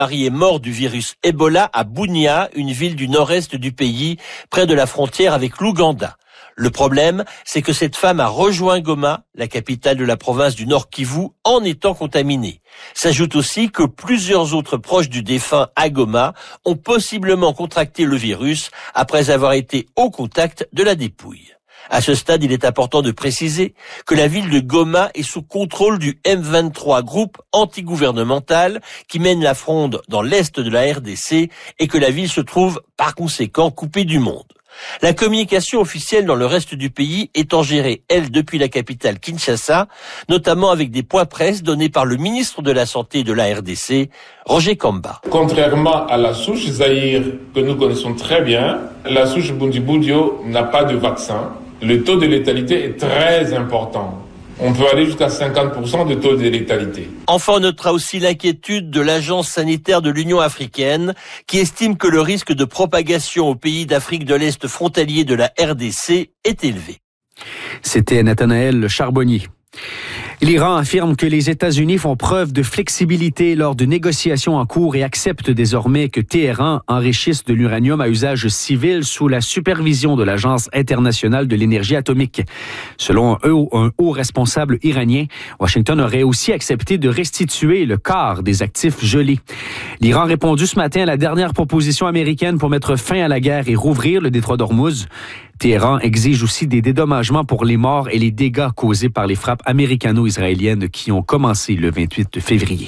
mari est mort du virus Ebola à Bunia, une ville du nord-est du pays, près de la frontière avec l'Ouganda. Le problème, c'est que cette femme a rejoint Goma, la capitale de la province du Nord Kivu, en étant contaminée. S'ajoute aussi que plusieurs autres proches du défunt à Goma ont possiblement contracté le virus après avoir été au contact de la dépouille. À ce stade, il est important de préciser que la ville de Goma est sous contrôle du M23, groupe antigouvernemental qui mène la fronde dans l'est de la RDC et que la ville se trouve par conséquent coupée du monde. La communication officielle dans le reste du pays étant gérée, elle, depuis la capitale Kinshasa, notamment avec des points presse donnés par le ministre de la Santé de la RDC, Roger Kamba. Contrairement à la souche Zaïre que nous connaissons très bien, la souche Bundibugyo n'a pas de vaccin. Le taux de létalité est très important. On peut aller jusqu'à 50% de taux de létalité. Enfin, on notera aussi l'inquiétude de l'Agence sanitaire de l'Union africaine qui estime que le risque de propagation aux pays d'Afrique de l'Est frontaliers de la RDC est élevé. C'était Nathanaël Charbonnier. L'Iran affirme que les États-Unis font preuve de flexibilité lors de négociations en cours et accepte désormais que Téhéran enrichisse de l'uranium à usage civil sous la supervision de l'Agence internationale de l'énergie atomique. Selon un haut responsable iranien, Washington aurait aussi accepté de restituer le quart des actifs gelés. L'Iran a répondu ce matin à la dernière proposition américaine pour mettre fin à la guerre et rouvrir le détroit d'Ormuz. Téhéran exige aussi des dédommagements pour les morts et les dégâts causés par les frappes américano-israéliennes qui ont commencé le 28 février.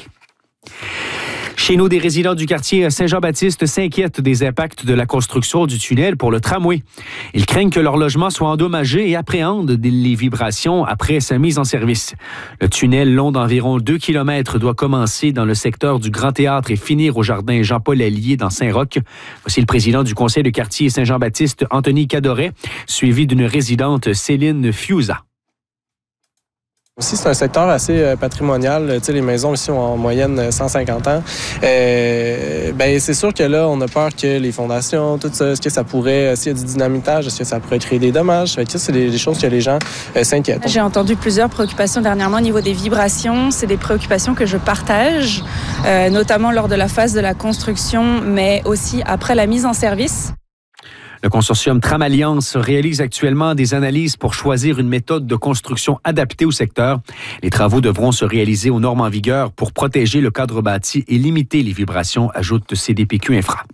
Chez nous, des résidents du quartier Saint-Jean-Baptiste s'inquiètent des impacts de la construction du tunnel pour le tramway. Ils craignent que leur logement soit endommagé et appréhendent les vibrations après sa mise en service. Le tunnel long d'environ 2 km doit commencer dans le secteur du Grand Théâtre et finir au jardin Jean-Paul Allier dans Saint-Roch. Voici le président du conseil de quartier Saint-Jean-Baptiste, Anthony Cadoret, suivi d'une résidente, Céline Fiuza. Aussi, c'est un secteur assez patrimonial. Tu sais, les maisons ici ont en moyenne 150 ans. C'est sûr que là, on a peur que les fondations, tout ça, est-ce que ça pourrait, s'il y a du dynamitage, est-ce que ça pourrait créer des dommages? Fait que ça, c'est des choses que les gens s'inquiètent. J'ai entendu plusieurs préoccupations dernièrement au niveau des vibrations. C'est des préoccupations que je partage, notamment lors de la phase de la construction, mais aussi après la mise en service. Le consortium Tramalliance réalise actuellement des analyses pour choisir une méthode de construction adaptée au secteur. Les travaux devront se réaliser aux normes en vigueur pour protéger le cadre bâti et limiter les vibrations, ajoute CDPQ Infra.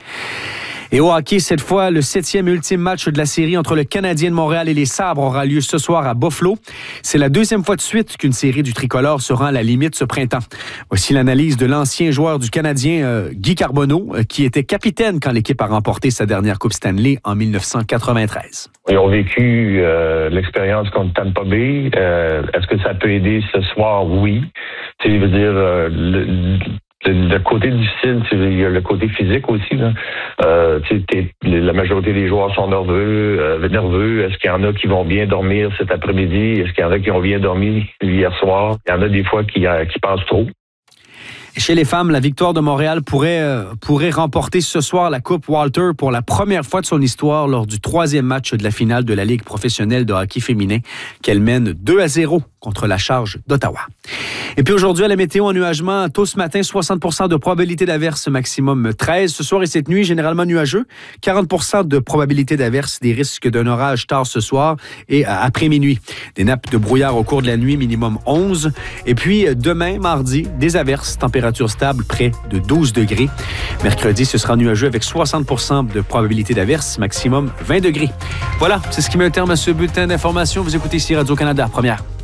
Et au hockey, cette fois, le 7e et ultime match de la série entre le Canadien de Montréal et les Sabres aura lieu ce soir à Buffalo. C'est la 2e fois de suite qu'une série du tricolore se rend à la limite ce printemps. Voici l'analyse de l'ancien joueur du Canadien, Guy Carbonneau, qui était capitaine quand l'équipe a remporté sa dernière Coupe Stanley en 1993. Ils ont vécu l'expérience contre Tampa Bay. Est-ce que ça peut aider ce soir? Oui. Je veux dire... Le côté difficile, il y a le côté physique aussi. Là. La majorité des joueurs sont nerveux. Est-ce qu'il y en a qui vont bien dormir cet après-midi? Est-ce qu'il y en a qui ont bien dormi hier soir? Il y en a des fois qui pensent trop. Chez les femmes, la Victoire de Montréal pourrait remporter ce soir la Coupe Walter pour la première fois de son histoire lors du 3e match de la finale de la Ligue professionnelle de hockey féminin qu'elle mène 2-0 contre la Charge d'Ottawa. Et puis aujourd'hui, à la météo, ennuagement, tôt ce matin, 60% de probabilité d'averse, maximum 13. Ce soir et cette nuit, généralement nuageux. 40% de probabilité d'averse, des risques d'un orage tard ce soir et après minuit. Des nappes de brouillard au cours de la nuit, minimum 11. Et puis demain, mardi, des averses, température stable, près de 12 degrés. Mercredi, ce sera nuageux avec 60% de probabilité d'averse, maximum 20 degrés. Voilà, c'est ce qui met un terme à ce bulletin d'information. Vous écoutez ici Radio-Canada, première.